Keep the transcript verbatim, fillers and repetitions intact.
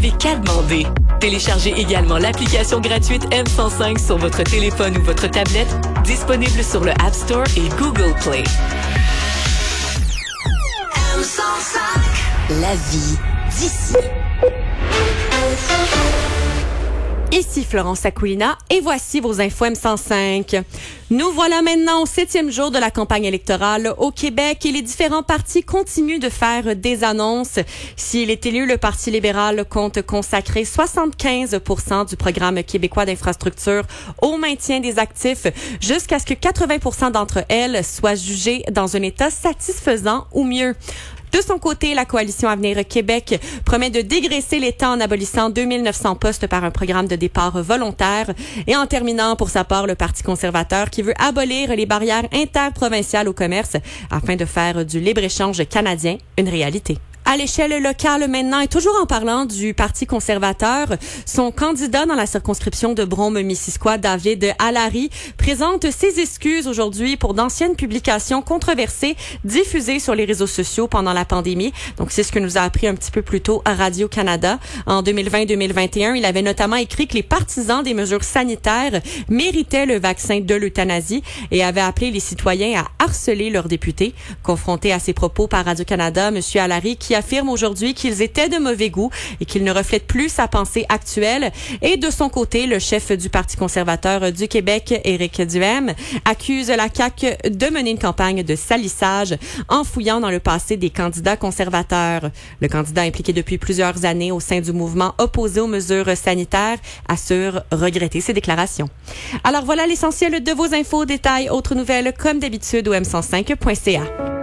n'avez qu'à demander. Téléchargez également l'application gratuite M cent cinq sur votre téléphone ou votre tablette, disponible sur le App Store et Google Play. M cent cinq. La vie d'ici. Ici Florence Aquilina et voici vos infos M cent cinq. Nous voilà maintenant au septième jour de la campagne électorale au Québec et les différents partis continuent de faire des annonces. S'il est élu, le Parti libéral compte consacrer soixante-quinze pour cent du programme québécois d'infrastructure au maintien des actifs jusqu'à ce que quatre-vingts pour cent d'entre elles soient jugées dans un état satisfaisant ou mieux. De son côté, la Coalition Avenir Québec promet de dégraisser l'État en abolissant deux mille neuf cents postes par un programme de départ volontaire. Et en terminant, pour sa part, le Parti conservateur qui veut abolir les barrières interprovinciales au commerce afin de faire du libre-échange canadien une réalité. À l'échelle locale maintenant, et toujours en parlant du Parti conservateur, son candidat dans la circonscription de Brome-Missisquoi, David Allary, présente ses excuses aujourd'hui pour d'anciennes publications controversées diffusées sur les réseaux sociaux pendant la pandémie. Donc, c'est ce que nous a appris un petit peu plus tôt à Radio-Canada. En deux mille vingt deux mille vingt et un, il avait notamment écrit que les partisans des mesures sanitaires méritaient le vaccin de l'euthanasie et avait appelé les citoyens à harceler leurs députés. Confronté à ces propos par Radio-Canada, M. Allary, qui affirme aujourd'hui qu'ils étaient de mauvais goût et qu'ils ne reflètent plus sa pensée actuelle. Et de son côté, le chef du Parti conservateur du Québec, Éric Duhaime, accuse la C A Q de mener une campagne de salissage en fouillant dans le passé des candidats conservateurs. Le candidat impliqué depuis plusieurs années au sein du mouvement opposé aux mesures sanitaires assure regretter ses déclarations. Alors voilà l'essentiel de vos infos, détails, autres nouvelles comme d'habitude au m cent cinq point c a.